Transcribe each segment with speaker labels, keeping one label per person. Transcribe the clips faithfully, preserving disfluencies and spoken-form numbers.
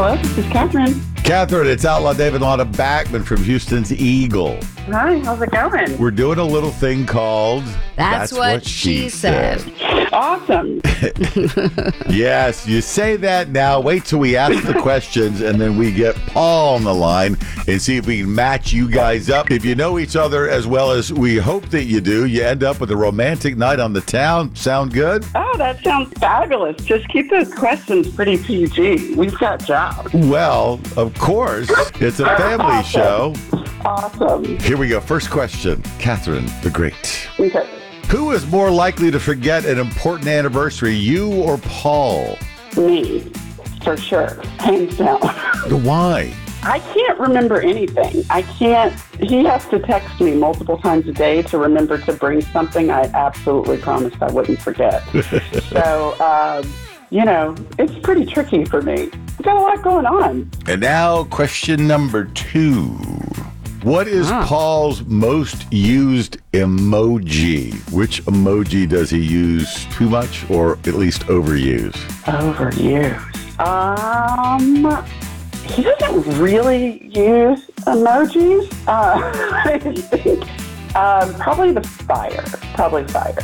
Speaker 1: Hello, this is Catherine.
Speaker 2: Catherine, it's Outlaw David Lana Backman from Houston's Eagle.
Speaker 1: Hi, how's it going?
Speaker 2: We're doing a little thing called
Speaker 3: That's, That's what, what She Said.
Speaker 1: said. Awesome.
Speaker 2: Yes, you say that now. Wait till we ask the questions, and then we get Paul on the line and see if we can match you guys up. If you know each other as well as we hope that you do, you end up with a romantic night on the town. Sound good?
Speaker 1: Oh, that sounds fabulous. Just keep those questions pretty P G. We've got jobs.
Speaker 2: Well, of course. It's a family
Speaker 1: Awesome.
Speaker 2: show.
Speaker 1: Awesome.
Speaker 2: Here we go. First question. Catherine the Great.
Speaker 1: Okay.
Speaker 2: Who is more likely to forget an important anniversary, you or Paul?
Speaker 1: Me, for sure. Hands down.
Speaker 2: Why?
Speaker 1: I can't remember anything. I can't. He has to text me multiple times a day to remember to bring something I absolutely promised I wouldn't forget. so, uh, you know, it's pretty tricky for me. I've got a lot going on.
Speaker 2: And now, question number two. What is
Speaker 3: Ah.
Speaker 2: Paul's most used emoji? Which emoji does he use too much or at least overuse?
Speaker 1: Overused. Um, he doesn't really use emojis. Uh, I think um, probably the fire. Probably fire.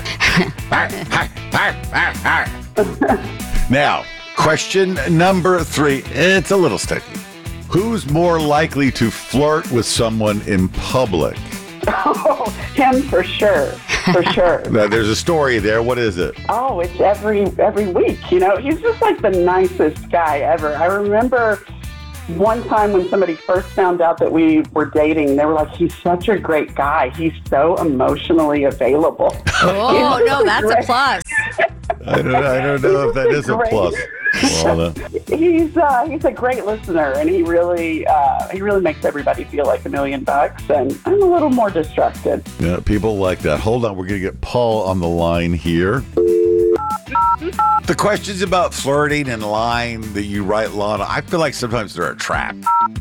Speaker 2: Now, question number three. It's a little sticky. Who's more likely to flirt with someone in public?
Speaker 1: Oh, him for sure. For sure.
Speaker 2: Now, there's a story there. What is it?
Speaker 1: Oh, it's every every week. You know, he's just like the nicest guy ever. I remember one time when somebody first found out that we were dating, they were like, he's such a great guy. He's so emotionally available.
Speaker 3: Oh, no, that's
Speaker 1: great.
Speaker 3: a plus.
Speaker 2: I don't, I don't know if that is a
Speaker 1: Great.
Speaker 2: plus. Well,
Speaker 1: He's uh, he's a great listener, and he really uh, he really makes everybody feel like a million bucks. And I'm a little more distracted.
Speaker 2: yeah, people like that. Hold on, we're going to get Paul on the line here. The questions about flirting and lying that you write, Lana, I feel like sometimes they're a trap.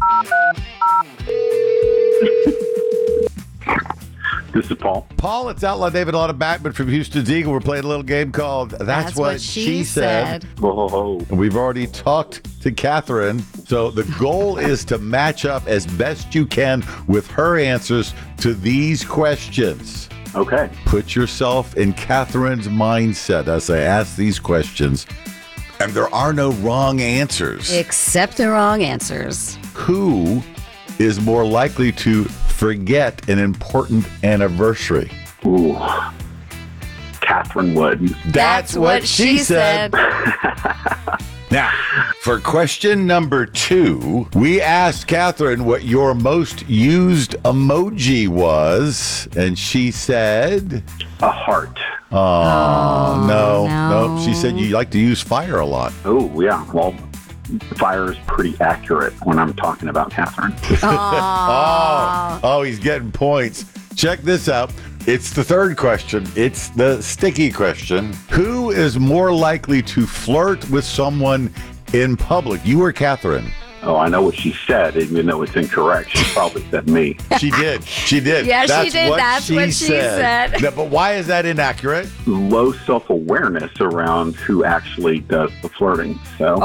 Speaker 4: This is Paul.
Speaker 2: Paul, it's Outlaw David Lana Backman from Houston's Eagle. We're playing a little game called That's,
Speaker 3: That's
Speaker 2: what,
Speaker 3: what
Speaker 2: She,
Speaker 3: She
Speaker 2: said.
Speaker 3: Said.
Speaker 4: Whoa.
Speaker 2: And we've already talked to Catherine. So the goal is to match up as best you can with her answers to these questions.
Speaker 4: Okay.
Speaker 2: Put yourself in Catherine's mindset as I ask these questions. And there are no wrong answers.
Speaker 3: Except the wrong answers.
Speaker 2: Who is more likely to forget an important anniversary?
Speaker 4: Ooh. Catherine would.
Speaker 3: That's what she said.
Speaker 2: Now, for question number two, we asked Catherine what your most used emoji was, and she said,
Speaker 4: A heart.
Speaker 2: oh, no,
Speaker 3: no.
Speaker 2: no. She said you like to use fire a lot.
Speaker 4: Oh, yeah. Well, fire is pretty accurate when I'm talking about Catherine.
Speaker 2: Oh, oh, he's getting points. Check this out. It's the third question. It's the sticky question. Who is more likely to flirt with someone in public, you or Catherine?
Speaker 4: Oh, I know what she said, even though it's incorrect. She probably said me.
Speaker 2: She did. She did.
Speaker 3: Yeah, she
Speaker 2: That's
Speaker 3: did.
Speaker 2: What
Speaker 3: That's
Speaker 2: she
Speaker 3: what she
Speaker 2: said.
Speaker 3: said.
Speaker 2: No, but why is that inaccurate?
Speaker 4: Low self-awareness around who actually does the flirting. So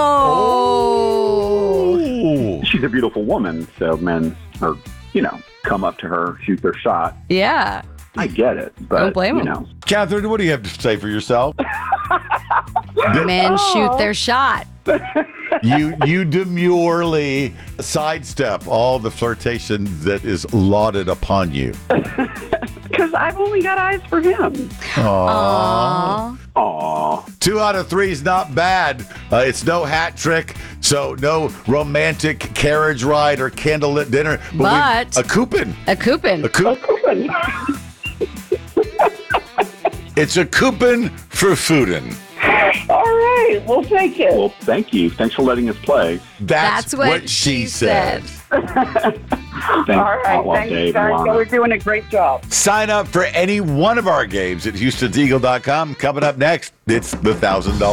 Speaker 3: Oh.
Speaker 2: Ooh.
Speaker 4: she's a beautiful woman, so men are, you know, come up to her, shoot their shot.
Speaker 3: Yeah.
Speaker 4: I get it, but,
Speaker 3: Don't blame
Speaker 4: you
Speaker 3: 'em.
Speaker 4: know.
Speaker 2: Catherine, what do you have to say for yourself?
Speaker 3: Men shoot their shot.
Speaker 2: you you demurely sidestep all the flirtation that is lauded upon you.
Speaker 1: Because I've only got eyes for him.
Speaker 2: Aww.
Speaker 3: Aw.
Speaker 4: Aw.
Speaker 2: Two out of three is not bad. Uh, it's no hat trick, so no romantic carriage ride or candlelit dinner.
Speaker 3: But-
Speaker 2: we- a coupon.
Speaker 3: A coupon.
Speaker 2: A coup- It's a coupon for foodin'.
Speaker 1: All right, we'll take it.
Speaker 4: Well, thank you. Thanks for letting us play.
Speaker 2: That's,
Speaker 3: That's what she said.
Speaker 4: Thanks,
Speaker 1: All right,
Speaker 4: Outlaw
Speaker 1: thanks,
Speaker 4: Dave
Speaker 1: guys.
Speaker 4: and Lana.
Speaker 1: We're doing a great job.
Speaker 2: Sign up for any one of our games at Houstons Eagle dot com. Coming up next, it's the one thousand dollars